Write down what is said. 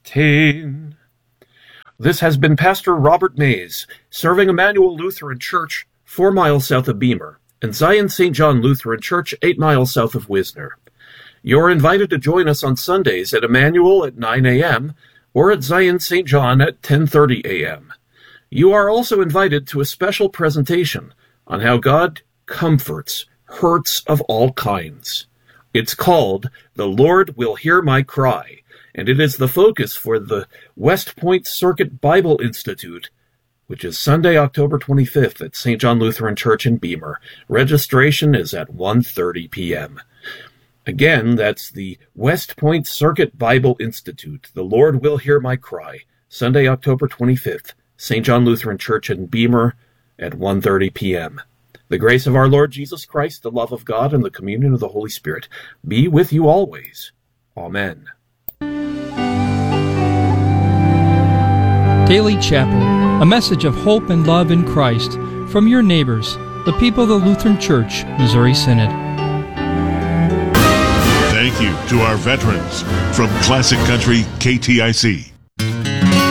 16. This has been Pastor Robert Mays, serving Emmanuel Lutheran Church, 4 miles south of Beamer, and Zion St. John Lutheran Church, 8 miles south of Wisner. You're invited to join us on Sundays at Emmanuel at 9 a.m. or at Zion St. John at 10:30 a.m. You are also invited to a special presentation on how God comforts hurts of all kinds. It's called The Lord Will Hear My Cry, and it is the focus for the West Point Circuit Bible Institute, which is Sunday, October 25th at St. John Lutheran Church in Beamer. Registration is at 1:30 p.m. Again, that's the West Point Circuit Bible Institute. The Lord Will Hear My Cry, Sunday, October 25th, St. John Lutheran Church in Beamer at 1:30 p.m. The grace of our Lord Jesus Christ, the love of God, and the communion of the Holy Spirit be with you always. Amen. Daily Chapel, a message of hope and love in Christ from your neighbors, the people of the Lutheran Church, Missouri Synod. Thank you to our veterans from Classic Country KTIC.